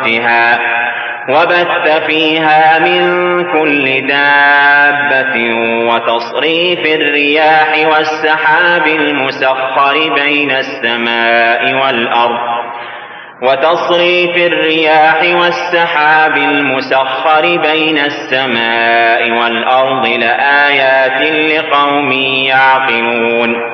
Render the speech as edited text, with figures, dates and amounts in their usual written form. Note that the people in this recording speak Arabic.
وقتها وبث فيها من كل دابة وتصريف الرياح والسحاب المسخر بين السماء والأرض لآيات لقوم يعقلون